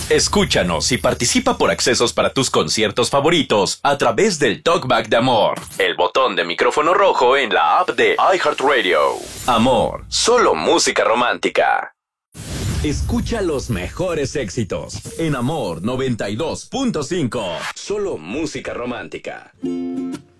Escúchanos y participa por accesos para tus conciertos favoritos a través del Talkback de Amor, el botón de micrófono rojo en la app de iHeartRadio. Amor, solo música romántica. Escucha los mejores éxitos en Amor 92.5. Solo música romántica.